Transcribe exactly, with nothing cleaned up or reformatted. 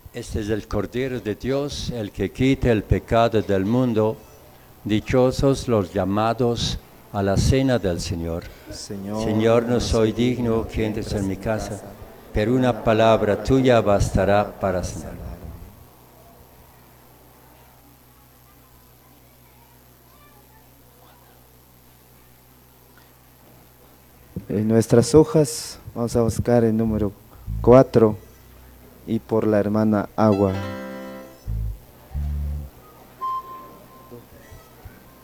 Este es el Cordero de Dios, el que quita el pecado del mundo. Dichosos los llamados a la cena del Señor. Señor, Señor, no soy digno que entres en mi casa, pero una palabra tuya bastará para sanarme. En nuestras hojas vamos a buscar el número cuatro y por la hermana Agua.